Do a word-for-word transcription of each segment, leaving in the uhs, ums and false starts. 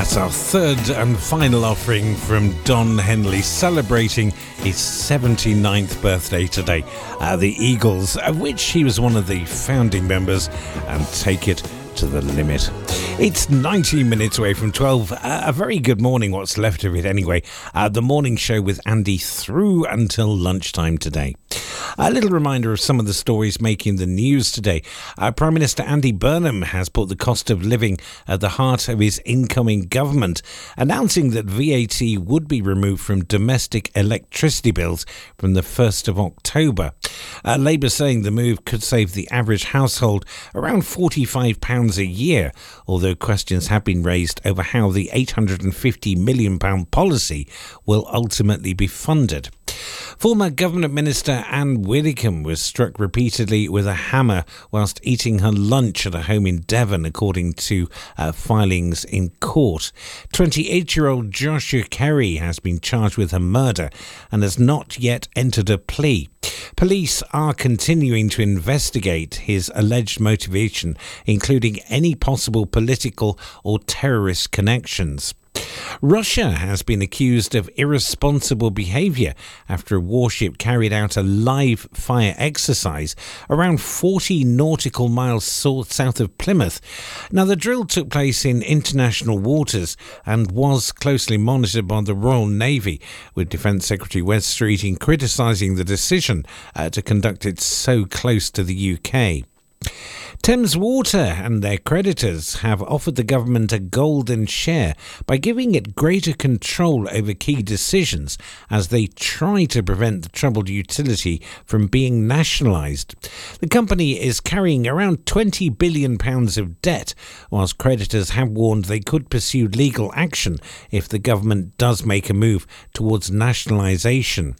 That's our third and final offering from Don Henley, celebrating his seventy-ninth birthday today. Uh, the Eagles, of which he was one of the founding members, and Take It to the Limit. It's nineteen minutes away from twelve. Uh, a very good morning, what's left of it anyway. Uh, the morning show with Andy through until lunchtime today. A little reminder of some of the stories making the news today. Uh, Prime Minister Andy Burnham has put the cost of living at the heart of his incoming government, announcing that V A T would be removed from domestic electricity bills from the first of October. Uh, Labour saying the move could save the average household around forty-five pounds a year, although questions have been raised over how the eight hundred fifty million pounds policy will ultimately be funded. Former Government Minister Anne Widdecombe was struck repeatedly with a hammer whilst eating her lunch at a home in Devon, according to uh, filings in court. twenty-eight-year-old Joshua Kerry has been charged with her murder and has not yet entered a plea. Police are continuing to investigate his alleged motivation, including any possible political or terrorist connections. Russia has been accused of irresponsible behaviour after a warship carried out a live fire exercise around forty nautical miles south of Plymouth. Now, the drill took place in international waters and was closely monitored by the Royal Navy, with Defence Secretary Wes Streeting criticising the decision uh, to conduct it so close to the U K. Thames Water and their creditors have offered the government a golden share by giving it greater control over key decisions as they try to prevent the troubled utility from being nationalised. The company is carrying around twenty billion pounds of debt, whilst creditors have warned they could pursue legal action if the government does make a move towards nationalisation.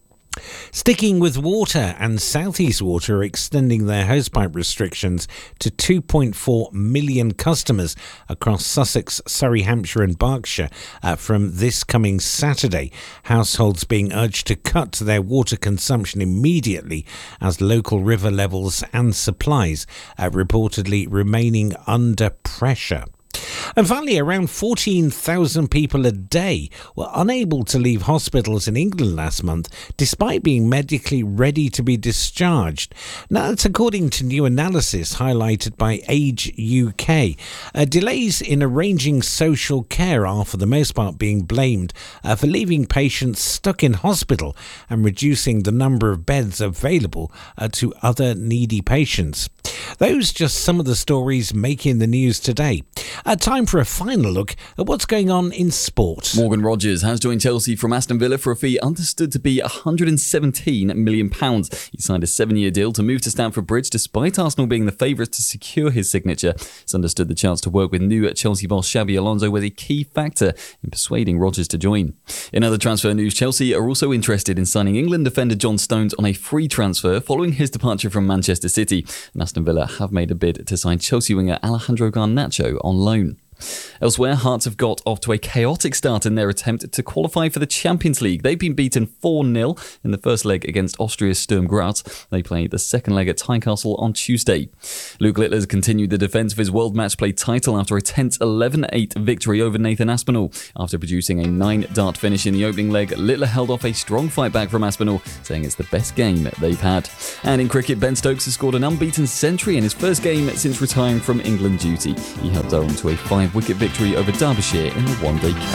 Sticking with water, and South East Water are extending their hosepipe restrictions to two point four million customers across Sussex, Surrey, Hampshire and Berkshire uh, from this coming Saturday. Households being urged to cut their water consumption immediately as local river levels and supplies are reportedly remaining under pressure. And finally, around fourteen thousand people a day were unable to leave hospitals in England last month despite being medically ready to be discharged. Now, that's according to new analysis highlighted by Age U K. Uh, delays in arranging social care are, for the most part, being blamed uh, for leaving patients stuck in hospital and reducing the number of beds available uh, to other needy patients. Those just some of the stories making the news today. Uh, time for a final look at what's going on in sport. Morgan Rogers has joined Chelsea from Aston Villa for a fee understood to be one hundred seventeen million pounds. He signed a seven-year deal to move to Stamford Bridge despite Arsenal being the favourites to secure his signature. It's understood the chance to work with new Chelsea boss Xabi Alonso was a key factor in persuading Rogers to join. In other transfer news, Chelsea are also interested in signing England defender John Stones on a free transfer following his departure from Manchester City. And Aston Villa have made a bid to sign Chelsea winger Alejandro Garnacho on loan. Elsewhere, Hearts have got off to a chaotic start in their attempt to qualify for the Champions League. They've been beaten four nil in the first leg against Austria's Sturm Graz. They play the second leg at Tynecastle on Tuesday. Luke Littler's continued the defence of his World Match Play title after a tense eleven eight victory over Nathan Aspinall. After producing a nine-dart finish in the opening leg, Littler held off a strong fight back from Aspinall, saying it's the best game they've had. And in cricket, Ben Stokes has scored an unbeaten century in his first game since retiring from England duty. He helped Durham to a five wicket victory over Derbyshire in the one-day cap.